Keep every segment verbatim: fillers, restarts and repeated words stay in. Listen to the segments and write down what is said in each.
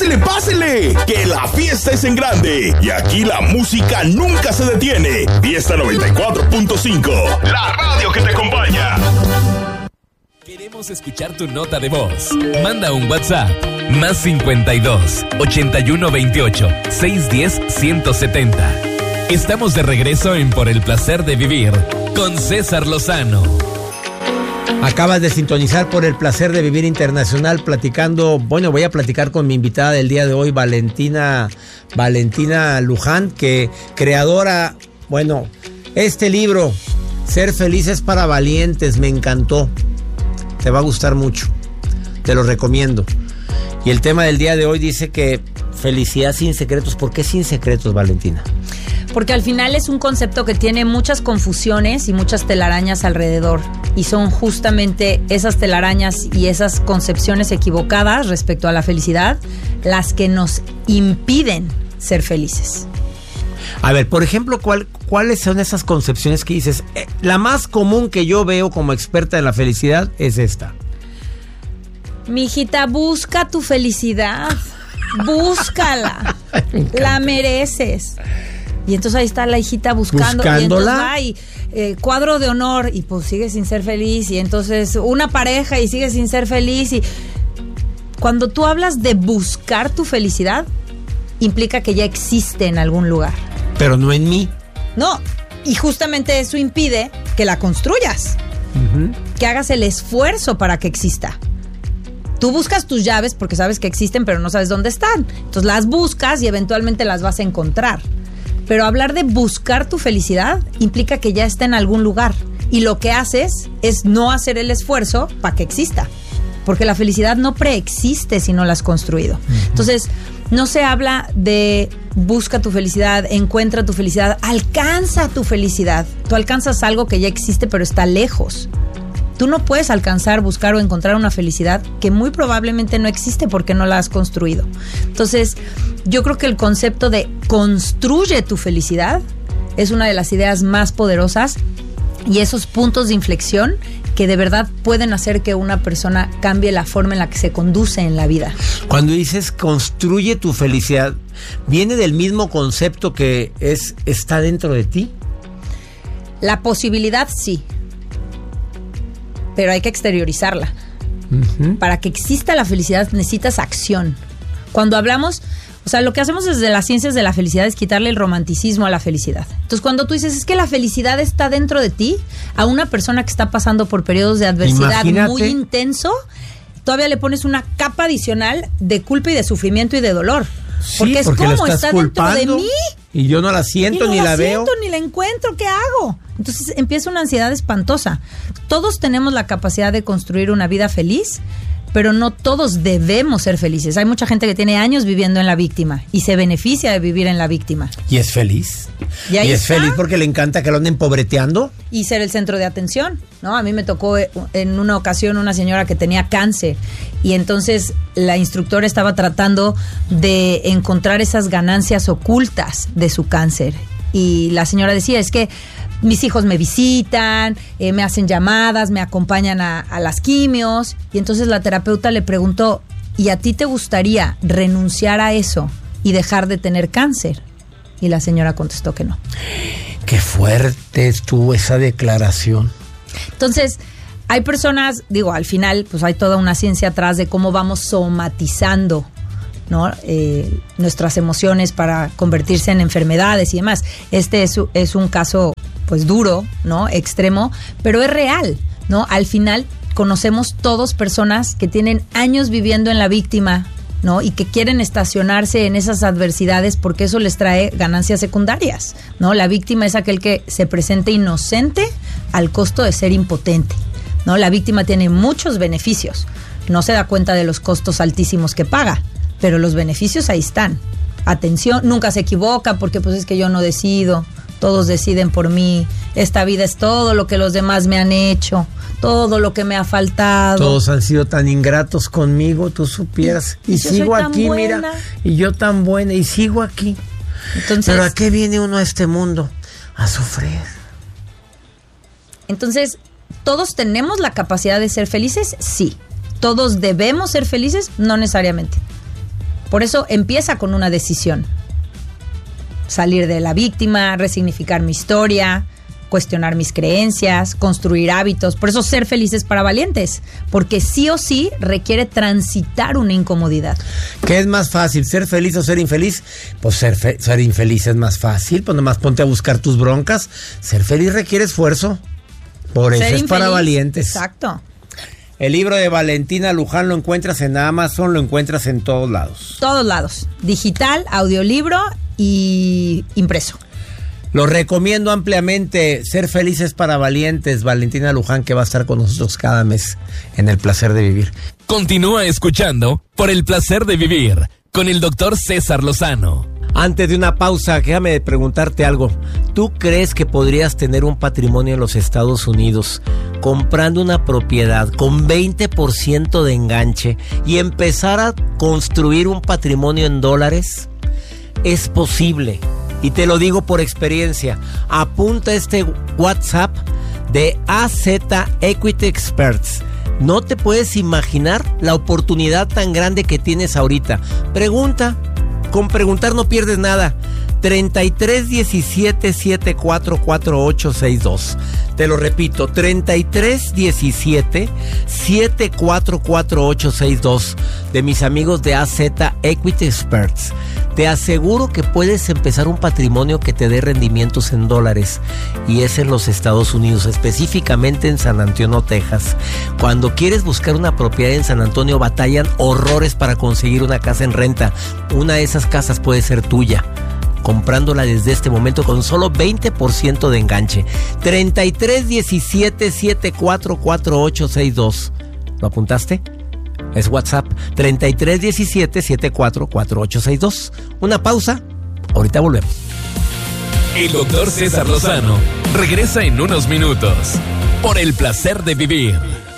¡Pásele, pásele! ¡Que la fiesta es en grande! Y aquí la música nunca se detiene. Fiesta noventa y cuatro punto cinco, la radio que te acompaña. Queremos escuchar tu nota de voz. Manda un WhatsApp. Más cincuenta y dos, ochenta y uno veintiocho, seiscientos diez, ciento setenta. Estamos de regreso en Por el Placer de Vivir con César Lozano. Acabas de sintonizar Por el Placer de Vivir Internacional, platicando, bueno, voy a platicar con mi invitada del día de hoy, Valentina, Valentina Luján, que creadora, bueno, este libro, Ser Felices para Valientes, me encantó. Te va a gustar mucho, te lo recomiendo. Y el tema del día de hoy dice que felicidad sin secretos. ¿Por qué sin secretos, Valentina? Porque al final es un concepto que tiene muchas confusiones y muchas telarañas alrededor. Y son justamente esas telarañas y esas concepciones equivocadas respecto a la felicidad las que nos impiden ser felices. A ver, por ejemplo, ¿cuál, ¿cuáles son esas concepciones que dices? Eh, la más común que yo veo como experta en la felicidad es esta. Mijita, busca tu felicidad. Búscala. La mereces. Y entonces ahí está la hijita buscando. Buscándola. Y entonces va y eh, cuadro de honor y pues sigue sin ser feliz. Y entonces una pareja y sigue sin ser feliz. Y cuando tú hablas de buscar tu felicidad, implica que ya existe en algún lugar. Pero no en mí. No, y justamente eso impide que la construyas. Uh-huh. Que hagas el esfuerzo para que exista. Tú buscas tus llaves porque sabes que existen, pero no sabes dónde están. Entonces las buscas y eventualmente las vas a encontrar. Pero hablar de buscar tu felicidad implica que ya está en algún lugar. Y lo que haces es no hacer el esfuerzo para que exista. Porque la felicidad no preexiste si no la has construido. Uh-huh. Entonces, no se habla de busca tu felicidad, encuentra tu felicidad, alcanza tu felicidad. Tú alcanzas algo que ya existe, pero está lejos. Tú no puedes alcanzar, buscar o encontrar una felicidad que muy probablemente no existe porque no la has construido. Entonces, yo creo que el concepto de construye tu felicidad es una de las ideas más poderosas y esos puntos de inflexión que de verdad pueden hacer que una persona cambie la forma en la que se conduce en la vida. Cuando dices construye tu felicidad, ¿viene del mismo concepto que es está dentro de ti? La posibilidad sí, pero hay que exteriorizarla. Uh-huh. Para que exista la felicidad necesitas acción. Cuando hablamos, o sea, lo que hacemos desde las ciencias de la felicidad es quitarle el romanticismo a la felicidad. Entonces, cuando tú dices, es que la felicidad está dentro de ti, a una persona que está pasando por periodos de adversidad Imagínate. muy intenso, todavía le pones una capa adicional de culpa y de sufrimiento y de dolor. Sí, porque es porque como, está dentro de mí. Y yo no la siento, no ni la, la veo. siento, ni la encuentro, ¿qué hago? Entonces empieza una ansiedad espantosa. Todos tenemos la capacidad de construir una vida feliz, pero no todos debemos ser felices. Hay mucha gente que tiene años viviendo en la víctima y se beneficia de vivir en la víctima. Y es feliz. Y, ahí y es está. feliz porque le encanta que lo anden pobreteando. Y ser el centro de atención, ¿no? A mí me tocó en una ocasión una señora que tenía cáncer y entonces la instructora estaba tratando de encontrar esas ganancias ocultas de su cáncer. Y la señora decía, es que mis hijos me visitan, eh, me hacen llamadas, me acompañan a, a las quimios. Y entonces la terapeuta le preguntó, ¿y a ti te gustaría renunciar a eso y dejar de tener cáncer? Y la señora contestó que no. Qué fuerte estuvo esa declaración. Entonces, hay personas, digo, al final, pues hay toda una ciencia atrás de cómo vamos somatizando, ¿no? Eh, nuestras emociones para convertirse en enfermedades y demás. Este es, es un caso pues duro, ¿no? Extremo, pero es real, ¿no? Al final conocemos todos personas que tienen años viviendo en la víctima, ¿no? Y que quieren estacionarse en esas adversidades porque eso les trae ganancias secundarias, ¿no? La víctima es aquel que se presenta inocente al costo de ser impotente, ¿no? La víctima tiene muchos beneficios, no se da cuenta de los costos altísimos que paga, pero los beneficios ahí están. Atención, nunca se equivoca porque pues es que yo no decido, todos deciden por mí, esta vida es todo lo que los demás me han hecho, todo lo que me ha faltado. Todos han sido tan ingratos conmigo, tú supieras. Y, y sigo aquí, buena. mira, y yo tan buena, y sigo aquí. Entonces, ¿pero a qué viene uno a este mundo? A sufrir. Entonces, ¿todos tenemos la capacidad de ser felices? Sí. ¿Todos debemos ser felices? No necesariamente. Por eso empieza con una decisión. Salir de la víctima, resignificar mi historia, cuestionar mis creencias, construir hábitos. Por eso ser feliz es para valientes, porque sí o sí requiere transitar una incomodidad. ¿Qué es más fácil, ser feliz o ser infeliz? Pues ser, fe- ser infeliz es más fácil, pues nomás ponte a buscar tus broncas. Ser feliz requiere esfuerzo, por eso Ser es infeliz, para valientes. Exacto. El libro de Valentina Luján lo encuentras en Amazon, lo encuentras en todos lados. Todos lados, digital, audiolibro y impreso. Lo recomiendo ampliamente. Ser felices para valientes. Valentina Luján, que va a estar con nosotros cada mes en El Placer de Vivir. Continúa escuchando Por el Placer de Vivir con el doctor César Lozano. Antes de una pausa, déjame preguntarte algo. ¿Tú crees que podrías tener un patrimonio en los Estados Unidos comprando una propiedad con veinte por ciento de enganche y empezar a construir un patrimonio en dólares? Es posible. Y te lo digo por experiencia. Apunta este WhatsApp de A Z Equity Experts. No te puedes imaginar la oportunidad tan grande que tienes ahorita. Pregunta. Con preguntar no pierdes nada. treinta y tres diecisiete setenta y cuatro cuarenta y ocho sesenta y dos. Te lo repito, treinta y tres diecisiete setenta y cuatro cuarenta y ocho sesenta y dos, de mis amigos de A Z Equity Experts. Te aseguro que puedes empezar un patrimonio que te dé rendimientos en dólares, y es en los Estados Unidos, específicamente en San Antonio, Texas. Cuando quieres buscar una propiedad en San Antonio, batallan horrores para conseguir una casa en renta. Una de esas casas puede ser tuya, comprándola desde este momento con solo veinte por ciento de enganche. treinta y tres diecisiete setenta y cuatro cuarenta y ocho sesenta y dos. ¿Lo apuntaste? Es WhatsApp treinta y tres diecisiete setenta y cuatro cuarenta y ocho sesenta y dos. Una pausa, ahorita volvemos. El doctor César Lozano regresa en unos minutos por el placer de vivir.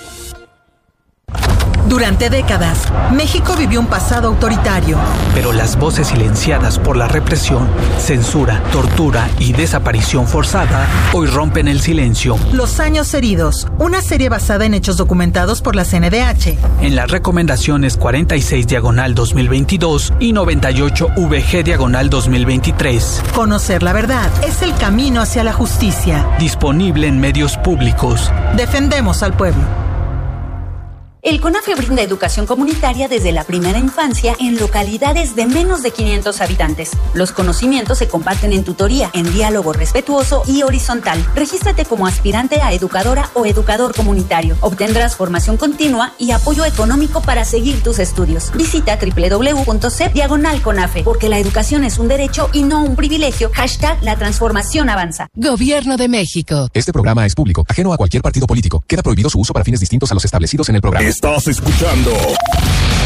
Durante décadas, México vivió un pasado autoritario. Pero las voces silenciadas por la represión, censura, tortura y desaparición forzada hoy rompen el silencio. Los años heridos, una serie basada en hechos documentados por la C N D H. En las recomendaciones cuarenta y seis diagonal dos mil veintidós y noventa y ocho V G diagonal dos mil veintitrés. Conocer la verdad es el camino hacia la justicia. Disponible en medios públicos. Defendemos al pueblo. El CONAFE brinda educación comunitaria desde la primera infancia en localidades de menos de quinientos habitantes. Los conocimientos se comparten en tutoría, en diálogo respetuoso y horizontal. Regístrate como aspirante a educadora o educador comunitario. Obtendrás formación continua y apoyo económico para seguir tus estudios. Visita doble u doble u doble u punto c diagonal CONAFE, porque la educación es un derecho y no un privilegio. Hashtag la transformación avanza. Gobierno de México. Este programa es público, ajeno a cualquier partido político. Queda prohibido su uso para fines distintos a los establecidos en el programa. Estás escuchando